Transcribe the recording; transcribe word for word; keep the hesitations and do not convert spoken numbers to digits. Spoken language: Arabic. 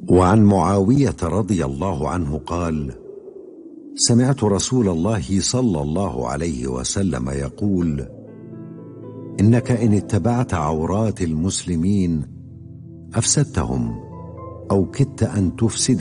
وعن معاوية رضي الله عنه قال: سمعت رسول الله صلى الله عليه وسلم يقول: إنك إن اتبعت عورات المسلمين أفسدتهم أو كدت أن تفسد